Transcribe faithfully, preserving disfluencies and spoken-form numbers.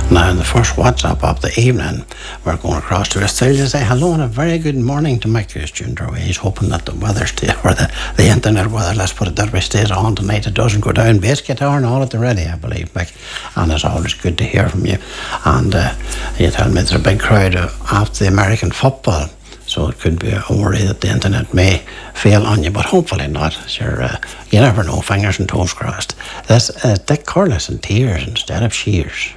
Now, in the first WhatsApp of the evening, we're going across to Australia to say hello and a very good morning to Mike Christian Derway. He's hoping that the weather stay, or the, the internet weather, let's put it that way, stays on tonight. It doesn't go down. Bass guitar and all at the ready, I believe, Mike. And it's always good to hear from you. And uh, you tell me there's a big crowd uh, after the American football. So it could be a worry that the internet may fail on you, but hopefully not. Sure, uh, you never know, fingers and toes crossed. That's uh, Dick Corliss and Tears instead of Shears.